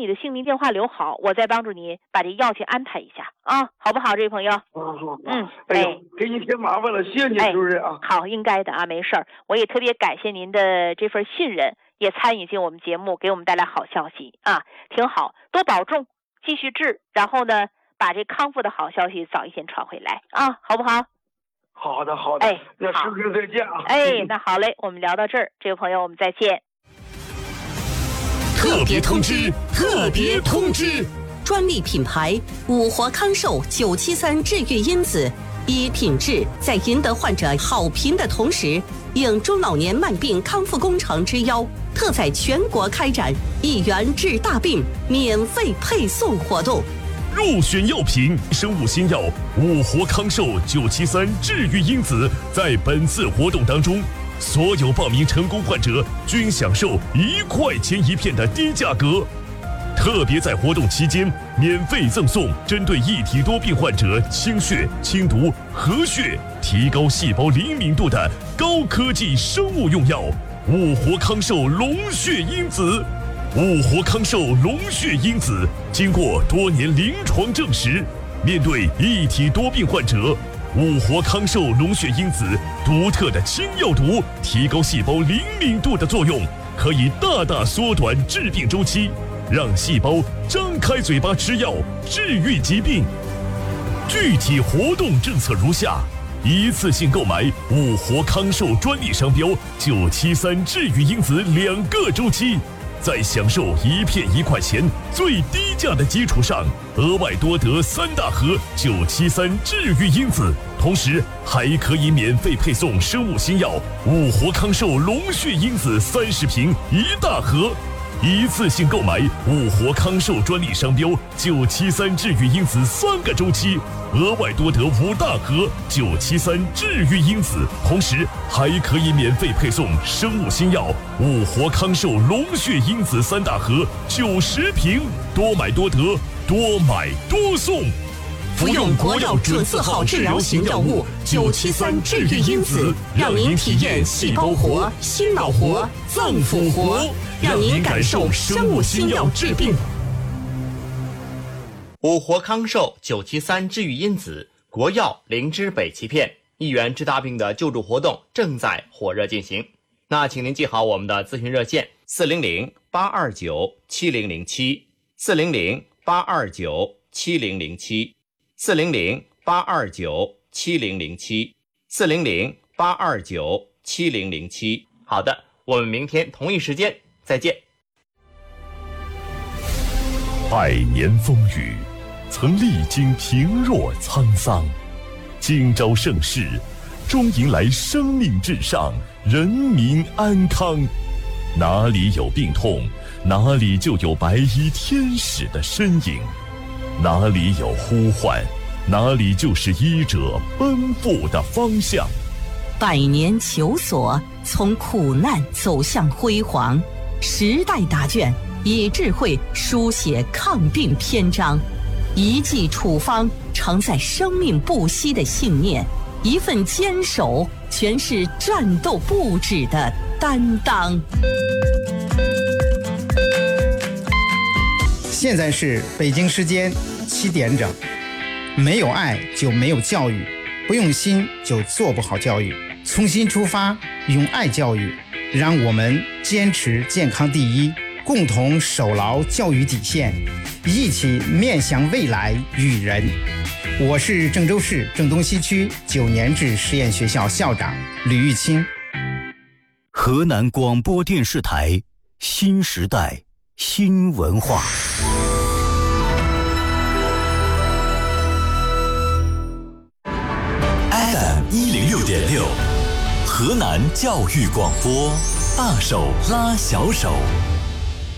你的姓名电话留好，我再帮助你把这药去安排一下啊，好不好，这位朋友？ 好。哎呦，给你添麻烦了，谢谢你，主任啊。 好，应该的啊，没事儿。我也特别感谢您的这份信任，也参与进我们节目，给我们带来好消息啊，挺好，多保重，继续治，然后呢，把这康复的好消息早一些传回来啊，好不好？ 好的。哎，那是不是再见啊？ 哎，那好嘞，我们聊到这儿，这位朋友，我们再见。 特别通知！特别通知！ 专利品牌五活康寿973治愈因子，以品质在赢得患者好评的同时，应中老年慢病康复工程之邀，特在全国开展1元治大病免费配送活动。 入选药品生物新药五活康寿973治愈因子，在本次活动当中，所有报名成功患者均享受1块钱一片的低价格。特别在活动期间，免费赠送针对一体多病患者清血、清毒、和血、提高细胞灵敏度的高科技生物用药五活康寿龙血因子。五活康寿龙血因子经过多年临床证实，面对一体多病患者，五活康寿龙血因子独特的清药毒、提高细胞灵敏度的作用，可以大大缩短致病周期，让细胞张开嘴巴吃药，治愈疾病。具体活动政策如下：一次性购买五活康寿专利商标973治愈因子2个周期，在享受一片1块钱最低价的基础上，额外多得3大盒973治愈因子，同时还可以免费配送生物新药五活康寿龙血因子30瓶1大盒。一次性购买五活康寿专利商标973治愈因子3个周期，额外多得5大盒973治愈因子，同时还可以免费配送生物新药五活康寿龙血因子3大盒90瓶，多买多得，多买多送。 服用国药准字号治疗型药物973治愈因子，让您体验细胞活、心脑活、脏腑活，让您感受生物新药治病。 五活康寿973治愈因子，国药灵芝北芪片，1元治大病的救助活动正在火热进行。那请您记好我们的咨询热线400-829-7007，400-829-7007，400-829-7007。好的，我们明天同一时间再见。 100年风雨，曾历经平若沧桑，今朝盛世，终迎来生命至上，人民安康。哪里有病痛，哪里就有白衣天使的身影；哪里有呼唤，哪里就是医者奔赴的方向。 100年求索，从苦难走向辉煌。时代答卷，以智慧书写抗病篇章。一剂处方，承载生命不息的信念；一份坚守，全是战斗不止的担当。 现在是北京时间7点整。没有爱就没有教育，不用心就做不好教育。从心出发，用爱教育，让我们坚持健康第一，共同守牢教育底线，一起面向未来育人。我是郑州市郑东西区9年制实验学校校长吕玉清。 河南广播电视台新时代新文化。FM106.6，河南教育广播，大手拉小手。